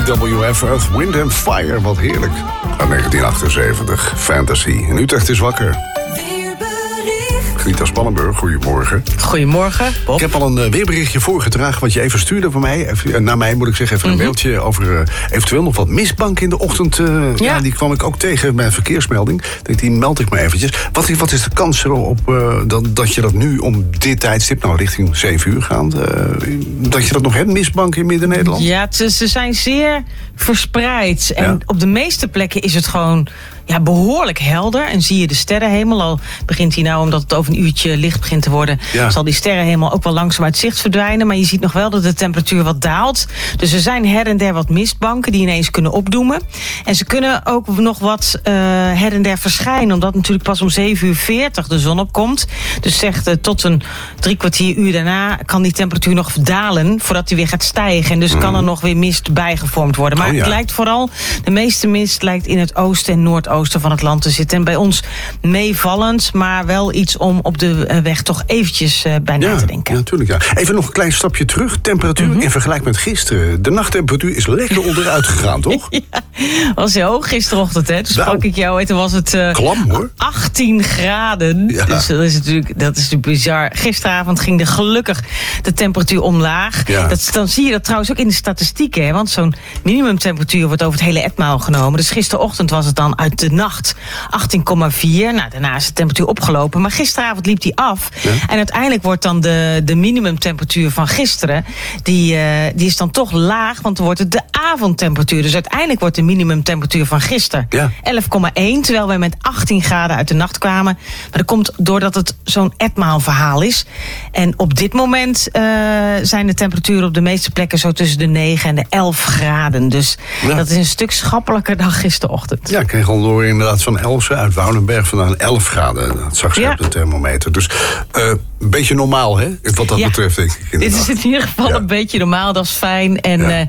WWF, Earth, Wind and Fire, wat heerlijk. Uit 1978, Fantasy. En Utrecht is wakker. Grita Spannenburg, goedemorgen. Goedemorgen, Bob. Ik heb al een weerberichtje voorgedragen wat je even stuurde van mij. Naar mij moet ik zeggen, even een mailtje over eventueel nog wat mistbank in de ochtend. Ja, die kwam ik ook tegen bij een verkeersmelding. Die meld ik me eventjes. Wat is de kans erop dat je dat nu om dit tijdstip, nou richting 7 uur gaan, dat je dat nog hebt, mistbank in Midden-Nederland? Ja, ze zijn zeer verspreid. En op de meeste plekken is het gewoon behoorlijk helder. En zie je de sterrenhemel. Al begint hij nou, omdat het over een uurtje licht begint te worden, zal die sterrenhemel ook wel langzaam uit zicht verdwijnen. Maar je ziet nog wel dat de temperatuur wat daalt. Dus er zijn her en der wat mistbanken die ineens kunnen opdoemen. En ze kunnen ook nog wat her en der verschijnen. Omdat natuurlijk pas om 7:40 de zon opkomt. Dus zegt tot een 3 uur daarna kan die temperatuur nog dalen voordat die weer gaat stijgen. En dus kan er nog weer mist bijgevormd worden. Maar het lijkt vooral, de meeste mist lijkt in het oosten en noordoosten van het land te zitten. En bij ons meevallend, maar wel iets om op de weg toch eventjes bij na te denken. Ja, natuurlijk. Ja. Even nog een klein stapje terug. Temperatuur in vergelijking met gisteren. De nachttemperatuur is lekker onderuit gegaan, toch? Was heel hoog gisterochtend, hè? Toen sprak ik jou en toen was het klam, hoor. 18 graden. Ja. Dus dat is natuurlijk bizar. Gisteravond ging gelukkig de temperatuur omlaag. Ja. Dan zie je dat trouwens ook in de statistieken, hè? Want zo'n minimumtemperatuur wordt over het hele etmaal genomen. Dus gisterochtend was het dan uit de nacht 18,4. Nou, daarna is de temperatuur opgelopen. Maar gisteravond liep die af. Ja. En uiteindelijk wordt dan de minimumtemperatuur van gisteren, die is dan toch laag, want dan wordt het de avondtemperatuur. Dus uiteindelijk wordt de minimumtemperatuur van gisteren 11,1. Terwijl wij met 18 graden uit de nacht kwamen. Maar dat komt doordat het zo'n etmaalverhaal is. En op dit moment zijn de temperaturen op de meeste plekken zo tussen de 9 en de 11 graden. Dus dat is een stuk schappelijker dan gisterochtend. Ja, ik kreeg al door inderdaad van Elsen uit Woudenberg vandaan 11 graden. Dat zag ze op de thermometer. Dus een beetje normaal, hè? Wat dat betreft, denk ik. Dit is in ieder geval een beetje normaal, dat is fijn. En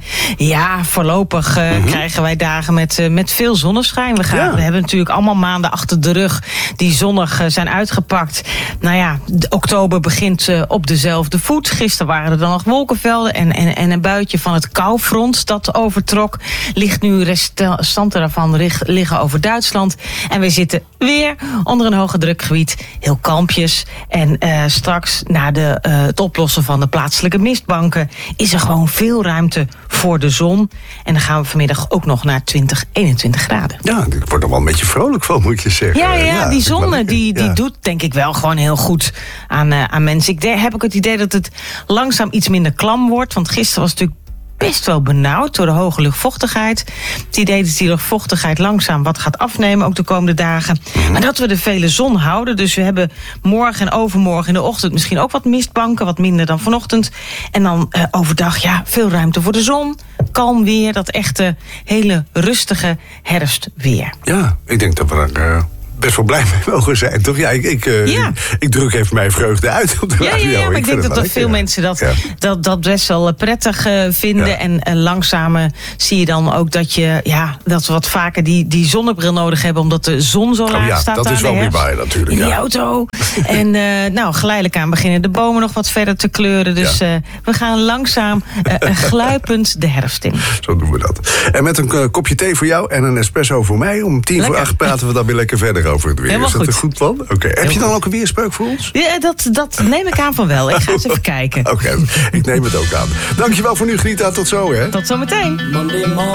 voorlopig krijgen wij dagen met veel zonneschijn. We hebben natuurlijk allemaal maanden achter de rug die zonnig zijn uitgepakt. Nou ja, oktober begint op dezelfde voet. Gisteren waren er dan nog wolkenvelden en een buitje van het koufront dat overtrok. Ligt nu restanten daarvan liggen over Duitsland. En we zitten weer onder een hoge drukgebied. Heel kalmpjes. En straks, na het oplossen van de plaatselijke mistbanken, is er gewoon veel ruimte voor de zon. En dan gaan we vanmiddag ook nog naar 21 graden. Ja, ik word er wel een beetje vrolijk van, moet je zeggen. Ja, die zon die doet denk ik wel gewoon heel goed aan mensen. Ik heb ook het idee dat het langzaam iets minder klam wordt. Want gisteren was het natuurlijk best wel benauwd door de hoge luchtvochtigheid. Het idee dat die luchtvochtigheid langzaam wat gaat afnemen, ook de komende dagen. Maar dat we de vele zon houden. Dus we hebben morgen en overmorgen in de ochtend misschien ook wat mistbanken, wat minder dan vanochtend. En dan overdag, veel ruimte voor de zon. Kalm weer, dat echte hele rustige herfstweer. Ja, ik denk dat we er best wel blij mee mogen zijn, toch? Ja, ik druk even mijn vreugde uit op de radio. Ja, maar ik denk dat veel mensen dat best wel prettig vinden. Ja. En langzaam zie je dan ook dat we wat vaker die zonnebril nodig hebben, omdat de zon zo laag staat. Dat is wel weer bij natuurlijk. In die auto. En geleidelijk aan beginnen de bomen nog wat verder te kleuren. Dus we gaan langzaam gluipend de herfst in. Zo doen we dat. En met een kopje thee voor jou en een espresso voor mij. Om 7:50 praten we dan weer lekker verder over het weer. Helemaal is dat goed. een goed plan? Oké. Heb je dan ook een weerspreuk voor ons? Ja, dat neem ik aan van wel. Ik ga eens even kijken. Oké, ik neem het ook aan. Dankjewel voor nu, Grita. Tot zo, hè? Tot zometeen.